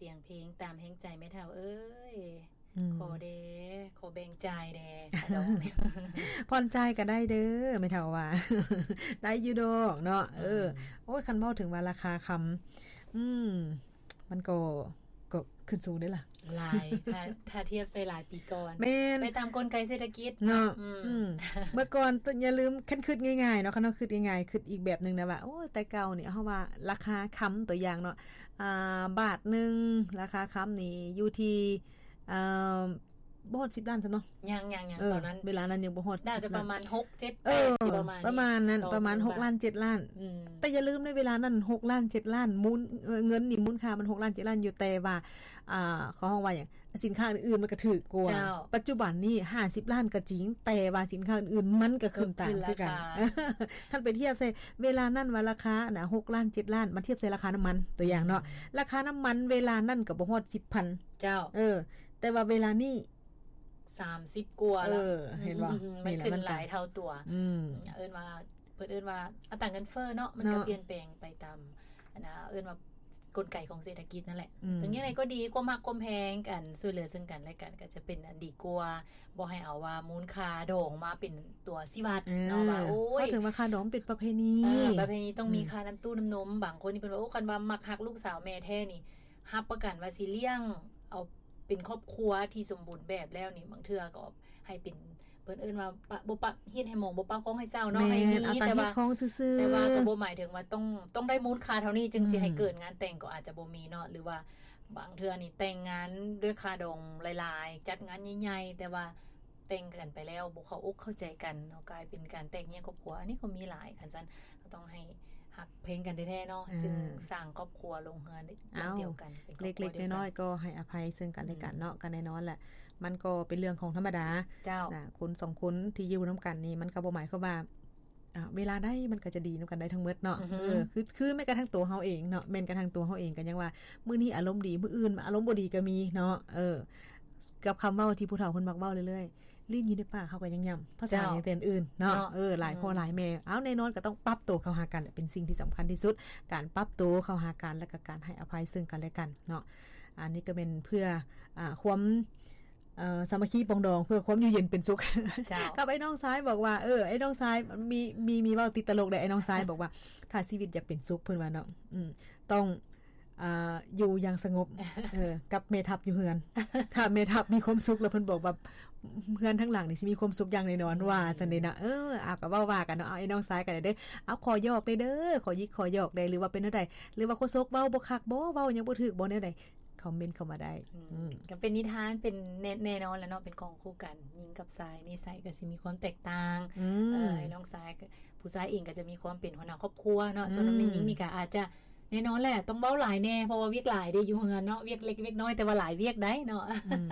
สียงเพลงตามแห่งใจแม่เฒ่าเอ้ยขอแบ่งใจแด่ดอกพรใจก็ได้เด้อแม่เฒ่าว่าได้อยู่ดอกเนาะโอ้ยคันเว้าถึงว่าราคาคำมันก็ขึ้นสูงได้ล่ะหลายถ้าเทียบใส่หลายปีก่อนไปตามกลไกเศรษฐกิจเนาะเมื่อก่อนอย่าลืมคันคิดง่ายๆเนาะคันคิดง่ายๆคิดอีกแบบนึงนะว่าโอ้ยแต่เก่านี่เฮาว่าราคาค้ำตัวอย่างเนาะบาทนึงราคาค้ำนี่อยู่ที่บ่ฮอด10ล้านซั่นเนาะยังตอนนั้นเวลานั้นยังบ่ฮอดน่าจะประมาณ6 7 8 ประมาณนั้นประมาณ6ล้าน7ล้านแต่อย่าลืมในเวลานั้น6ล้าน7ล้านมูลเงินนี่มูลค่ามัน6ล้าน7ล้านอยู่แต่ว่าเขาฮ้องว่าหยังสินค้าอื่นๆมันก็ถูกกว่าปัจจุบันนี้50ล้านก็จริงแต่ว่าสินค้าอื่นๆมันก็ขึ้นตามคือกันคันไปเทียบใส่เวลานั้นว่าราคาน่ะ6ล้าน7ล้านมันเทียบใส่ราคาน้ำมันตัวอย่างเนาะราคาน้ำมันเวลานั้นก็บ่ฮอด 10,000 เจ้าแต่ว่าเวลานี้ 30กว่าแล้วเห็นบ่มันขึ้นหลายเท่าตัวเอิ้นว่าเอิ้นว่าอัตราเงินเฟ้อเนาะมันก็เปลี่ยนแปลงไปตามเอิ้นว่ากลไกของเศรษฐกิจนั่นแหละถึงยังไงก็ดีกว่ามักกว่าแพงกันช่วยเหลือซึ่งกันและกันก็จะเป็นอันดีกว่าบ่ให้เอาว่ามูลค่าดองมาเป็นตัวชี้วัดเนาะว่าโอ้ยถึงว่าค่าดองเป็นประเพณีต้องมีค่าน้ำตู้น้ำนมบางคนนี่เพิ่นว่าโอ้คันว่ามักฮักลูกสาวแม่แท้นี่รับประกันว่าสิเลี้ยงเอาเป็นครอบครัวที่สมบูรณ์แบบแล้วนี่บางเทื่อก็ให้เป็นเพิ่นเอิ้นว่าบ่ปะเฮ็ดให้หมองบ่ปะของให้เศร้าเนาะให้มีแต่ว่าก็บ่หมายถึงว่าต้องได้มูลค่าเท่านี้จึงสิให้เกิดงานแต่งก็อาจจะบ่มีเนาะหรือว่าบางเทื่อนี่แต่งงานด้วยค่าดองหลายๆจัดงานใหญ่ๆแต่ว่าแต่งกันไปแล้วบ่เข้าอกเข้าใจกันเนาะกลายเป็นการแต่งแยกครอบครัวอันนี้ก็มีหลายคั่นซั่นก็ต้องให้หักเพลงกันแท้ๆเนาะจึงสร้างครอบครัวลงเฮือนเดียวกันเป็นเล็กๆน้อยๆก็ให้อภัยซึ่งกันและกันเนาะกันแน่นอนแหละมันก็เป็นเรื่องของธรรมดาคน2คนที่อยู่นํากันนี่มันก็บ่หมายความว่าเวลาได้มันก็จะดีนํากันได้ทั้งหมดเนาะคือแม้กระทั่งตัวเฮาเองเนาะแม้กระทั่งตัวเฮาเองก็ยังว่ามื้อนี้อารมณ์ดีมื้ออื่นอารมณ์บ่ดีก็มีเนาะกับคำเว้าที่ผู้เฒ่าเพิ่นมักเว้าเรื่อยๆลิ้นอยู่ในปากเฮาก็ยังย่ำภาษาอย่างอื่นเนาะหลายพ่อหลายแม่แน่นอนก็ต้องปรับตัวเข้าหากันเป็นสิ่งที่สำคัญที่สุดการปรับตัวเข้าหากันและก็การให้อภัยซึ่งกันและกันเนาะอันนี้ก็เป็นเพื่อความสามัคคีปองดองเพื่อความอยู่เย็นเป็นสุขกับไอ้น้องซ้ายบอกว่าไอ้น้องซ้ายมีเว้าติดตลกได้ไอ้น้องซ้ายบอกว่าถ้าชีวิตอยากเป็นสุขเพิ่นว่าเนาะต้องอยู่อย่างสงบกับเมทัพอยู่เฮือนถ้าเมทัพมีความสุขแล้วเพิ่นบอกว่าเฮือนทั้งหลังนี่สิมีความสุขอย่างแน่นอนว่าซั่นเด้นะก็เว้าว่ากันเนาะไอ้น้องซ้ายก็ได้เด้อขอยอกได้เด้อขอยิกขอยอกได้หรือว่าเป็นจังได๋หรือว่าโคซกเว้าบ่คักบ่เว้าหยังบ่ถูกบ่แนวใดคอมเมนต์เข้ามาได้ก็เป็นนิทานเป็นแน่นอนแล้วเนาะเป็นของคู่กันหญิงกับชายนิสัยก็สิมีความแตกต่างไอ้น้องชายผู้ชายเองก็จะมีความเป็นหัวหน้าครอบครัวเนาะส่วนน้องหญิงนี่ก็อาจจะแน่นอนแหละต้องเว้าหลายแน่เพราะว่าเวียกหลายได้อยู่เฮือนเนาะเวียกเล็กเวียกน้อยแต่ว่าหลายเวียกได้เนาะ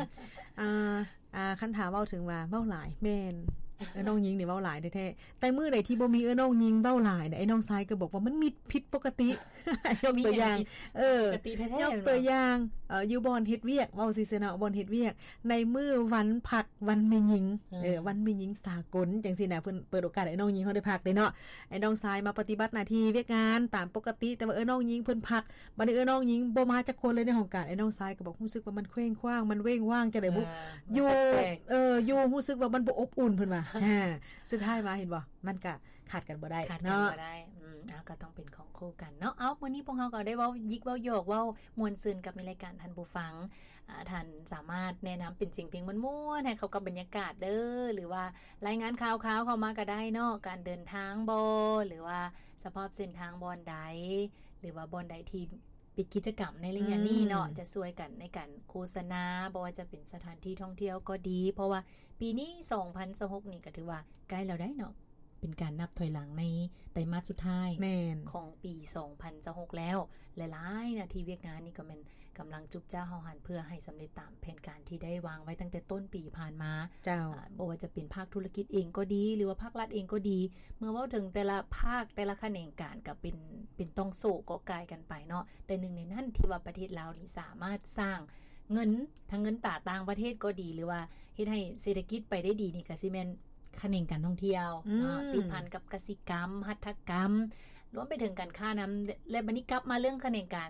คันถามเว้าถึงว่าเว้าหลายแม่นน้องหญิงนี่เว้าหลายแท้ๆแต่มื้อใดที่บ่มีน้องหญิงเว้าหลายไอ้น้องชายก็บอกว่ามันมีผิดปกติยกตัวอย่างปกติแท้ๆยกตัวอย่างอยู่บ่อนเฮ็ดเวียกเว้าซื่อๆเนาะบ่อนเฮ็ดเวียกในมื้อวันพักวันแม่หญิงวันแม่หญิงสากลจังซี่น่ะเพิ่นเปิดโอกาสให้น้องหญิงเฮาได้พักได้เนาะไอ้น้องชายมาปฏิบัติหน้าที่เวียกงานตามปกติแต่ว่าน้องหญิงเพิ่นพักบัดนี้น้องหญิงบ่มาจักคนเลยในห้องการไอ้น้องชายก็บอกรู้สึกว่ามันเคว้งคว้างมันเว้งว่างจังได๋บ่อยู่อยู่รู้สึกว่ามันบ่อบอุ่นเพิ่นว่าสุดท้ายมาเห็นบ่มันก็ขาดกันบ่ได้เนาะบ่ได้ก็ต้องเป็นของคู่กันเนาะมื้อนี้พวกเฮาก็ได้เว้ายิกเว้าโยกเว้ามวนซื่นกับมีรายการท่านผู้ฟังท่านสามารถแนะนําเป็นสิ่งเพลงม่วนๆให้เข้ากับบรรยากาศเด้อหรือว่ารายงานข่าวๆเข้ามาก็ได้เนาะการเดินทางบ่หรือว่าสภาพเส้นทางบ่อนใดหรือว่าบ่อนใดที่ปิดกิจกรรมในระยะนี้เนาะจะช่วยกันในการโฆษณาบ่ว่าจะเป็นสถานที่ท่องเที่ยวก็ดีเพราะว่าปีนี้2026นี่ก็ถือว่าใกล้แล้วได้เนาะเป็นการนับถอยหลังในไตรมาสสุดท้ายของปี2026แล้วหลายๆนะที่เวียกงานนี่ก็แม่นกําลังจุบจ้าเฮาหันเพื่อให้สําเร็จตามแผนการที่ได้วางไว้ตั้งแต่ต้นปีผ่านมาบ่ว่าจะเป็นภาคธุรกิจเองก็ดีหรือว่าภาครัฐเองก็ดีเมื่อเว้าถึงแต่ละภาคแต่ละแขนงการก็เป็นต้องโศกก็กายกันไปเนาะแต่หนึ่งในนั้นที่ว่าประเทศลาวนี่สามารถสร้างเงินทั้งเงินต่างประเทศก็ดีหรือว่าเฮ็ดให้เศรษฐกิจไปได้ดีนี่ก็สิแม่นแขนงการท่องเที่ยวติดพันกับกสิกรรมหัตถกรรมรวมไปถึงการค้านําและบัดนี้กลับมาเรื่องแขนงการ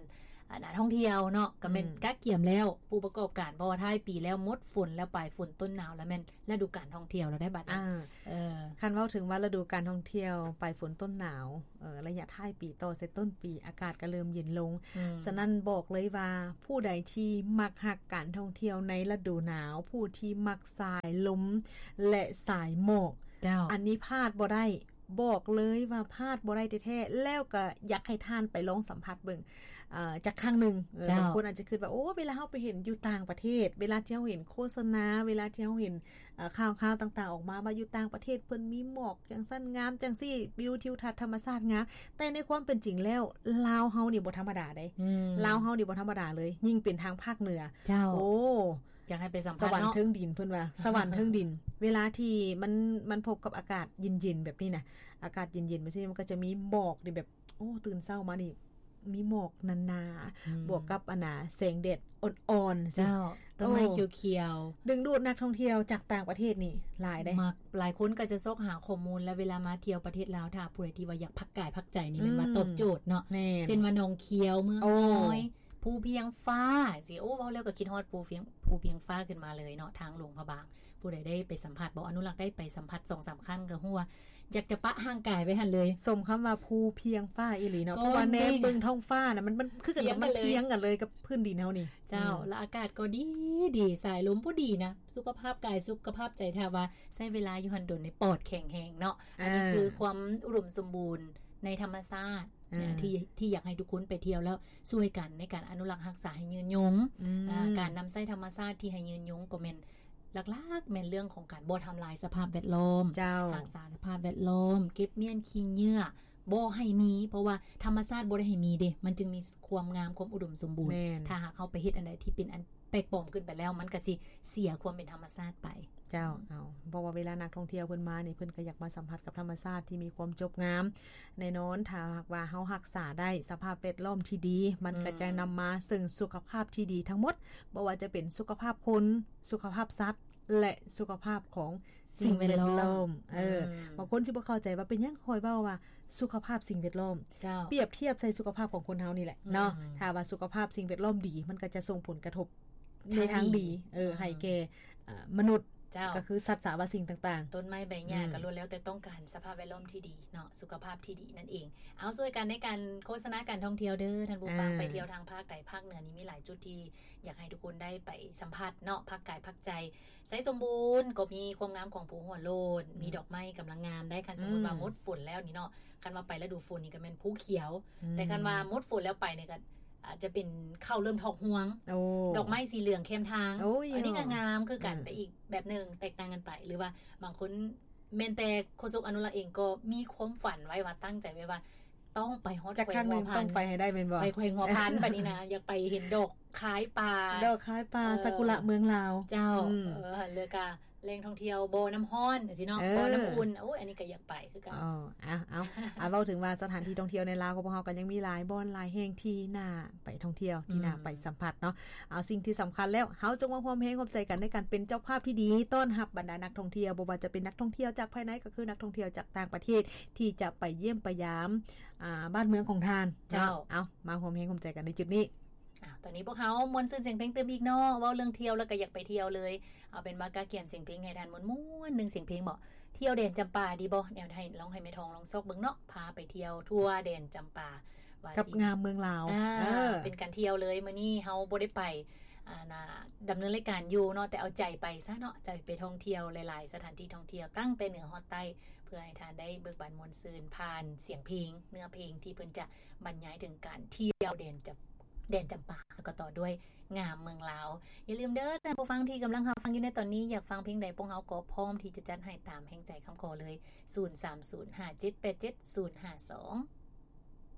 ท่องเที่ยวเนาะก็แม่นกะเกี่ยมแล้วผู้ประกอบการเพราะว่าท้ายปีแล้วหมดฝนแล้วปลายฝนต้นหนาวแล้วแม่นฤดูกาลท่องเที่ยวแล้วได้บัดนี้คันเว้าถึงว่าฤดูกาลท่องเที่ยวปลายฝนต้นหนาวระยะท้ายปีต่อเสร็จต้นปีอากาศก็เริ่มเย็นลงฉะนั้นบอกเลยว่าผู้ใดที่มักฮักการท่องเที่ยวในฤดูหนาวผู้ที่มักสายลมและสายหมอกอันนี้พลาดบ่ได้บอกเลยว่าพลาดบ่ได้แท้ๆแล้วก็อยากให้ท่านไปลองสัมผัสเบิ่งจากครั้งนึงบางคนอาจจะคิดว่าโอ้เวลาเฮาไปเห็นอยู่ต่างประเทศเวลาที่เฮาเห็นโฆษณาเวลาที่เฮาเห็นข่าวๆต่างๆออกมาว่าอยู่ต่างประเทศเพิ่นมีหมอกจังซั่นงามจังซี่วิวทิวทัศน์ธรรมชาติงามแต่ในความเป็นจริงแล้วลาวเฮานี่บ่ธรรมดาเด้ลาวเฮานี่บ่ธรรมดาเลยยิ่งเป็นทางภาคเหนือโอ้อยากให้ไปสัมผัสสวรรค์เทิงดินเพิ่นว่าสวรรค์เทิงดินเวลาที่มันพบกับอากาศเย็นๆแบบนี้นะอากาศเย็นๆมันก็จะมีหมอกนี่แบบโอ้ตื่นเช้ามานี่มีหมอกหนาๆบวกกับแสงแดดอ่อนๆเจ้าต้นไม้เขียวๆดึงดูดนักท่องเที่ยวจากต่างประเทศนี่หลายได้หลายคนก็จะซอกหาข้อมูลแล้วเวลามาเที่ยวประเทศลาวถ้าผู้ใดที่ว่าอยากพักกายพักใจนี่แม่นว่าตอบโจทย์เนาะเส้นว่าหนองเขียวเมืองน้อยภูเพียงฟ้าสิโอ้เว้าแล้วก็คิดฮอดภูเพียงฟ้าขึ้นมาเลยเนาะทางหลวงพระบางผู้ใดได้ไปสัมผัสบ่อนุรักษ์ได้ไปสัมผัส 2-3 ครั้งก็ฮู้ว่าอยากจะปะห่างกายไว้หั่นเลยสมคำว่าภูเพียงฟ้าอีหลีเนาะเพราะว่าแนวเบิ่งท้องฟ้าน่ะมันคือกันมันเพียงกันเลยกับพื้นดินเฮานี่เจ้าแล้วอากาศก็ดีสายลมบ่ดีนะสุขภาพกายสุขภาพใจถ้าว่าใช้เวลาอยู่หั่นดนในปอดแข็งแรงเนาะอันนี้คือความอุดมสมบูรณ์ในธรรมชาติที่อยากให้ทุกคนไปเที่ยวแล้วช่วยกันในการอนุรักษ์รักษาให้ยืนยงการนำใช้ธรรมชาติที่ให้ยืนยงก็แม่นหลักๆแม่นเรื่องของการบ่ทำลายสภาพแวดล้อมรักษาสภาพแวดล้อมเก็บเมี่ยนขี้เหงื่อบ่ให้มีเพราะว่าธรรมชาติบ่ได้ให้มีเด้มันจึงมีความงามความอุดมสมบูรณ์ถ้าหากเฮาไปเฮ็ดอันใดที่เป็นอันแปลกปลอมขึ้นไปแล้วมันก็สิเสียความเป็นธรรมชาติไปเจ้าเพราะว่าเวลานักท่องเที่ยวเพิ่นมานี่เพิ่นก็อยากมาสัมผัสกับธรรมชาติที่มีความจบงามแน่นอนถ้าหากว่าเฮารักษาได้สภาพแวดล้อมที่ดีมันก็จะนำมาซึ่งสุขภาพที่ดีทั้งหมดบ่ว่าจะเป็นสุขภาพคนสุขภาพสัตว์และสุขภาพของสิ่งแวดล้อมบางคนสิบ่เข้าใจว่าเป็นหยังคอยเว้าว่าสุขภาพสิ่งแวดล้อมเปรียบเทียบใส่สุขภาพของคนเฮานี่แหละเนาะถ้าว่าสุขภาพสิ่งแวดล้อมดีมันก็จะส่งผลกระทบในทางดีให้แก่มนุษย์ก็คือสัตว์สาวสิ่งต่างๆต้นไม้ใบหญ้าก็ล้วนแล้วแต่ต้องการสภาพแวดล้อมที่ดีเนาะสุขภาพที่ดีนั่นเองเอาช่วยกันในการโฆษณาการท่องเที่ยวเด้อท่านผู้ฟังไปเที่ยวทางภาคใต้ภาคเหนือนี้มีหลายจุดที่อยากให้ทุกคนได้ไปสัมผัสเนาะพักกายพักใจใสสมบูรณ์ก็มีความงามของภูหัวโลนมีดอกไม้กำลังงามได้คันสมมุติว่าหมดฝนแล้วนี่เนาะคันว่าไปฤดูฝนนี่ก็แม่นภูเขียวแต่คันว่าหมดฝนแล้วไปเนี่ยก็อาจจะเป็นเข้าเริ่มทอกห่วงดอกไม้สีเหลืองเข้มทางอันนี้ก็งามคือกันไปอีกแบบนึงแตกต่างกันไปหรือว่าบางคนแม่นแต่โฆษกอนุรักษ์เองก็มีความฝันไว้ว่าตั้งใจไว้ว่าต้องไปฮอดแขวงหัวพันต้องไปให้ได้แม่นบ่ไปแขวงหัวพันบัดนี้นะอยากไปเห็นดอกคล้ายปลาซากุระเมืองลาวเจ้าเลือกะแหล่งท่องเที่ยวบ่อน้ำร้อนสิเนาะบ่อน้ำอุ่นโอ้ยอันนี้ก็อยากไปคือกันเอาเว้าถึงว่าสถานที่ท่องเที่ยวในลาวของพวกเฮาก็ยังมีหลายบ่อนหลายแห่งที่น่าไปท่องเที่ยวที่น่าไปสัมผัสเนาะเอาสิ่งที่สำคัญแล้วเฮาจงมาร่วมแรงร่วมใจกันในการเป็นเจ้าภาพที่ดีต้อนรับบรรดานักท่องเที่ยวบ่ว่าจะเป็นนักท่องเที่ยวจากภายในก็คือนักท่องเที่ยวจากต่างประเทศที่จะไปเยี่ยมไปยามบ้านเมืองของท่านเจ้าเอามาร่วมแรงร่วมใจกันในจุดนี้ตอนนี้พวกเฮามวนซื่นเสียงเพลงเติมอีกเนาะเว้าเรื่องเที่ยวแล้วก็อยากไปเที่ยวเลยเอาเป็นว่ากะเกี่ยมเสียงเพลงให้ท่านม่วนๆนึงเสียงเพลงบ่เที่ยวแดนจำปาดีบ่เดี๋ยวให้ลองให้แม่ทองลองซอกเบิ่งเนาะพาไปเที่ยวทั่วแดนจำปาว่ากับงามเมืองลาวเป็นการเที่ยวเลยมื้อนี้เฮาบ่ได้ไปดำเนินรายการอยู่เนาะแต่เอาใจไปซะเนาะใจไปท่องเที่ยวหลายๆสถานที่ท่องเที่ยวตั้งแต่เหนือฮอดใต้เพื่อให้ท่านได้เบิกบานมวลซื่นผ่านเสียงเพลงเนื้อเพลงที่เพิ่นจะบรรยายถึงการเที่ยวแดนจำปาแล้วก็ต่อด้วยงามเมืองลาวอย่าลืมเด้อท่านผู้ฟังที่กำลังฟังอยู่ในตอนนี้อยากฟังเพลงใดพวกเฮาก็พร้อมที่จะจัดให้ตามแห่งใจคำขอเลย0305787052